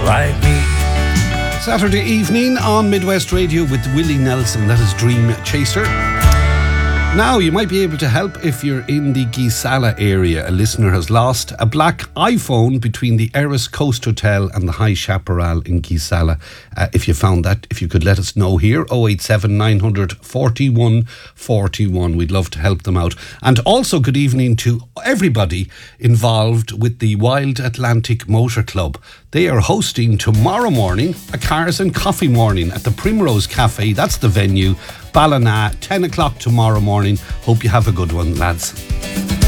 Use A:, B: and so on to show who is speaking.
A: like me.
B: Saturday evening on Midwest Radio with Willie Nelson. That is Dream Chaser. Now, you might be able to help if you're in the Gisala area. A listener has lost a black iPhone between the Eris Coast Hotel and the High Chaparral in Gisala. If you found that, if you could let us know here, 087 900 41 41. We'd love to help them out. And also good evening to everybody involved with the Wild Atlantic Motor Club. They are hosting tomorrow morning a Cars and Coffee morning at the Primrose Cafe. That's the venue. Ballina, 10 o'clock tomorrow morning. Hope you have a good one, lads.